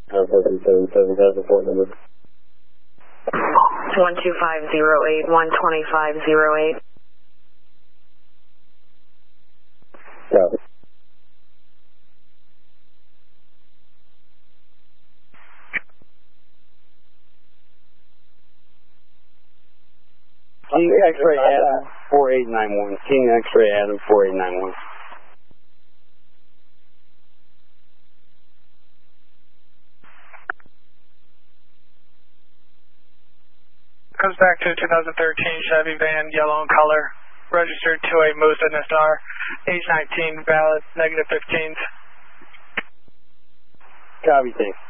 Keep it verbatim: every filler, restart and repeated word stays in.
seven seven seven has a report number. one two five zero eight, one two five zero eight. Copy. King X-ray Adam four eight nine one. King X-ray Adam four eight nine one. Comes back to two thousand thirteen Chevy van, yellow in color, registered to a Moose N S R, age nineteen, valid, negative fifteens. Copy, thanks.